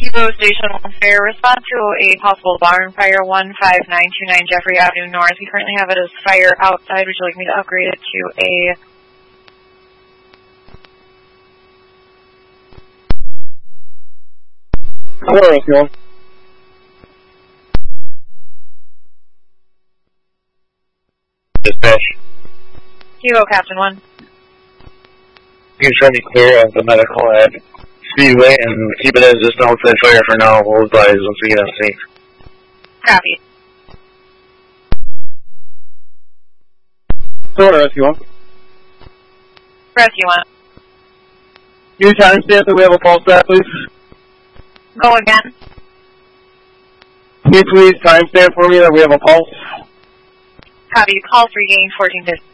Evo Station 1 Fair, respond to a possible barn fire 15929 Jeffrey Avenue North. We currently have it as fire outside. Would you like me to upgrade it to a... Hello, if you want. Dispatch. Evo Captain 1. You can try to clear of the medical at Speedway and keep it as this outside fire for now. We'll advise once we get on scene. Copy. Order if you want. Rescue 1. New timestamp that we have a pulse at, please. Go again. Can you please timestamp for me that we have a pulse? Copy. Pulse regained 1450.